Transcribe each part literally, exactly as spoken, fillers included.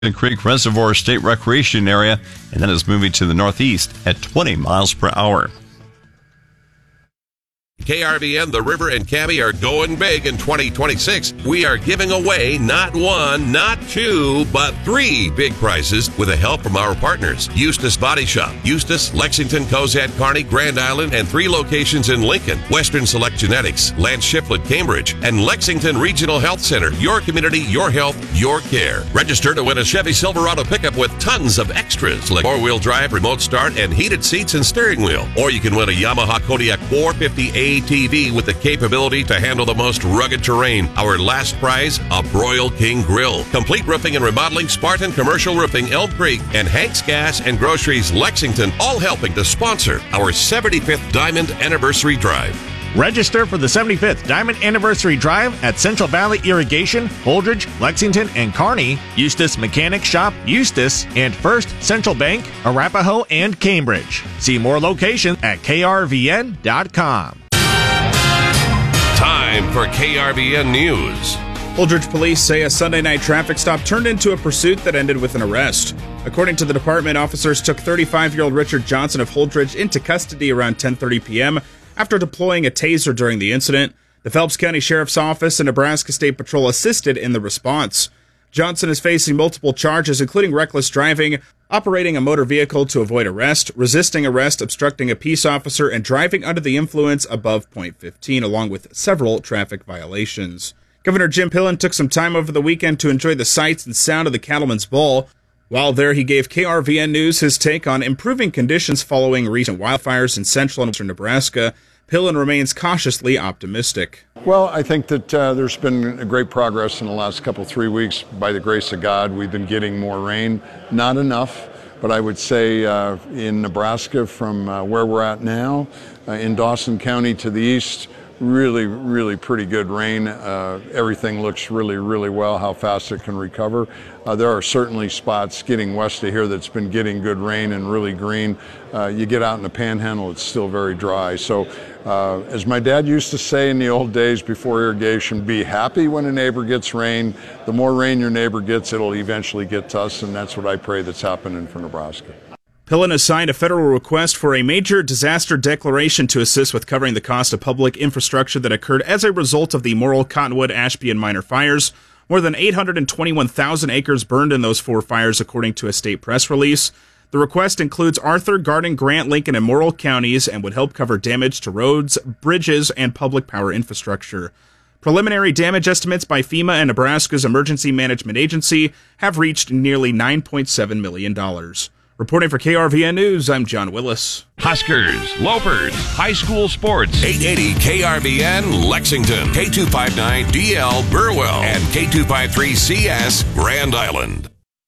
Creek Reservoir State Recreation Area, and then is moving to the northeast at twenty miles per hour. K R V N, The River, and Cabby are going big in twenty twenty-six. We are giving away not one, not two, but three big prizes with the help from our partners. Eustis Body Shop, Eustis, Lexington, Cozad, Kearney, Grand Island, and three locations in Lincoln. Western Select Genetics, Lance Shiflett, Cambridge, and Lexington Regional Health Center. Your community, your health, your care. Register to win a Chevy Silverado pickup with tons of extras like four-wheel drive, remote start, and heated seats and steering wheel. Or you can win a Yamaha Kodiak four fifty A T V with the capability to handle the most rugged terrain. Our last prize, a Broil King Grill. Complete Roofing and Remodeling, Spartan Commercial Roofing, Elm Creek, and Hank's Gas and Groceries, Lexington, all helping to sponsor our seventy-fifth Diamond Anniversary Drive. Register for the seventy-fifth Diamond Anniversary Drive at Central Valley Irrigation, Holdridge, Lexington, and Kearney, Eustis Mechanic Shop, Eustis, and First Central Bank, Arapahoe, and Cambridge. See more locations at K R V N dot com. Time for K R V N News. Holdridge police say a Sunday night traffic stop turned into a pursuit that ended with an arrest. According to the department, officers took thirty-five-year-old Richard Johnson of Holdridge into custody around ten thirty p.m. after deploying a taser during the incident. The Phelps County Sheriff's Office and Nebraska State Patrol assisted in the response. Johnson is facing multiple charges, including reckless driving, operating a motor vehicle to avoid arrest, resisting arrest, obstructing a peace officer, and driving under the influence above point fifteen, along with several traffic violations. Governor Jim Pillen took some time over the weekend to enjoy the sights and sound of the Cattlemen's Ball. While there, he gave K R V N News his take on improving conditions following recent wildfires in central and western Nebraska. Pillen remains cautiously optimistic. Well, I think that uh, there's been great progress in the last couple, three weeks. By the grace of God, we've been getting more rain. Not enough, but I would say uh, in Nebraska from uh, where we're at now, uh, in Dawson County to the east, really, really pretty good rain. Uh, everything looks really, really well, how fast it can recover. Uh, there are certainly spots getting west of here that's been getting good rain and really green. Uh, you get out in the panhandle, it's still very dry. So uh, as my dad used to say in the old days before irrigation, be happy when a neighbor gets rain. The more rain your neighbor gets, it'll eventually get to us, and that's what I pray that's happening for Nebraska. Pillen has signed a federal request for a major disaster declaration to assist with covering the cost of public infrastructure that occurred as a result of the Morrill, Cottonwood, Ashby, and Minor fires. More than eight hundred twenty-one thousand acres burned in those four fires, according to a state press release. The request includes Arthur, Garden, Grant, Lincoln, and Morrill counties and would help cover damage to roads, bridges, and public power infrastructure. Preliminary damage estimates by FEMA and Nebraska's Emergency Management Agency have reached nearly nine point seven million dollars. Reporting for K R V N News, I'm John Willis. Huskers, Lopers, high school sports. eight eighty K R V N Lexington, K two fifty-nine D L Burwell, and K two fifty-three C S Grand Island.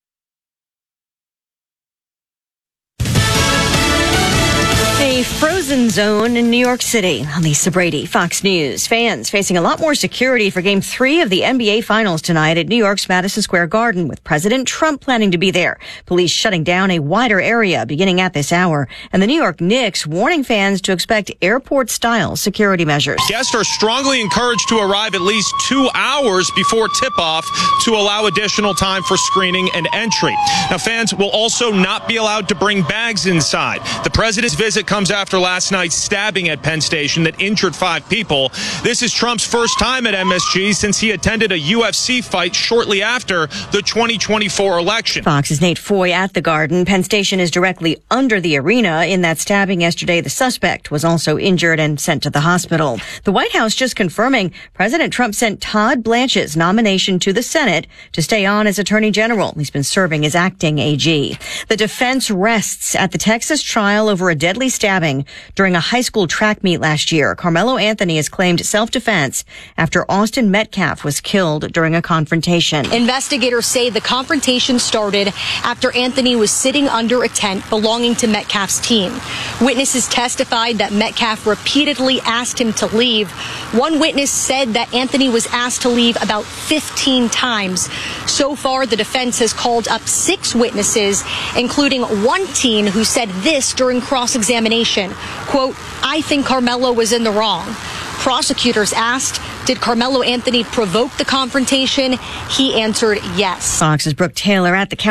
A frozen zone in New York City. Lisa Brady, Fox News. Fans facing a lot more security for Game three of the N B A Finals tonight at New York's Madison Square Garden, with President Trump planning to be there. Police shutting down a wider area beginning at this hour. And the New York Knicks warning fans to expect airport-style security measures. Guests are strongly encouraged to arrive at least two hours before tip-off to allow additional time for screening and entry. Now, fans will also not be allowed to bring bags inside. The president's visit comes after last night's stabbing at Penn Station that injured five people. This is Trump's first time at M S G since he attended a U F C fight shortly after the twenty twenty-four election. Fox's Nate Foy at the Garden. Penn Station is directly under the arena. In that stabbing yesterday, the suspect was also injured and sent to the hospital. The White House just confirming President Trump sent Todd Blanche's nomination to the Senate to stay on as Attorney General. He's been serving as acting A G. The defense rests at the Texas trial over a deadly stabbing during a high school track meet last year. Carmelo Anthony has claimed self-defense after Austin Metcalf was killed during a confrontation. Investigators say the confrontation started after Anthony was sitting under a tent belonging to Metcalf's team. Witnesses testified that Metcalf repeatedly asked him to leave. One witness said that Anthony was asked to leave about fifteen times. So far, the defense has called up six witnesses, including one teen who said this during cross-examination. Quote, I think Carmelo was in the wrong. Prosecutors asked, Did Carmelo Anthony provoke the confrontation? He answered yes. Fox's Brooke Taylor at the